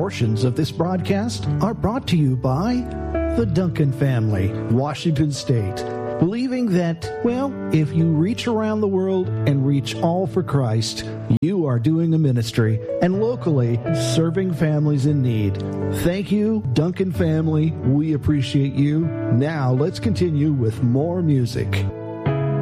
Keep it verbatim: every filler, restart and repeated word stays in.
Portions of this broadcast are brought to you by the Duncan family, Washington State, believing that, well, if you reach around the world and reach all for Christ, you are doing a ministry and locally serving families in need. Thank you, Duncan family. We appreciate you. Now let's continue with more music.